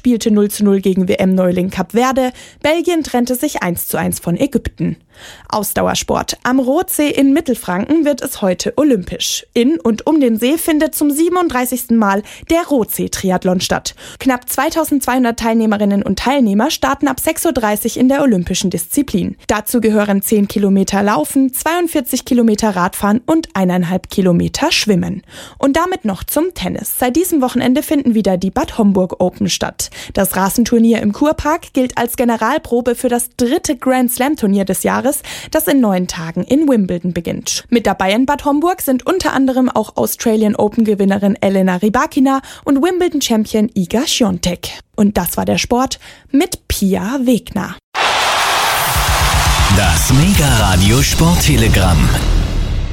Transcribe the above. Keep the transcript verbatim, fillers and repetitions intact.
spielte null zu null gegen W M-Neuling Kap Verde. Belgien trennte sich eins zu eins von Ägypten. Ausdauersport. Am Rotsee in Mittelfranken wird es heute olympisch. In und um den See findet zum siebenunddreißigsten Mal der Rotsee-Triathlon statt. Knapp zweitausendzweihundert Teilnehmerinnen und Teilnehmer starten ab sechs Uhr dreißig in der olympischen Disziplin. Dazu gehören zehn Kilometer Laufen, zweiundvierzig Kilometer Radfahren und eineinhalb Kilometer Schwimmen. Und damit noch zum Tennis. Seit diesem Wochenende finden wieder die Bad Homburg Open statt. Das Rasenturnier im Kurpark gilt als Generalprobe für das dritte Grand-Slam-Turnier des Jahres, das in neun Tagen in Wimbledon beginnt. Mit dabei in Bad Homburg sind unter anderem auch Australian Open-Gewinnerin Elena Rybakina und Wimbledon-Champion Iga Świątek. Und das war der Sport mit Pia Wegner. Das Mega Radio Sporttelegramm.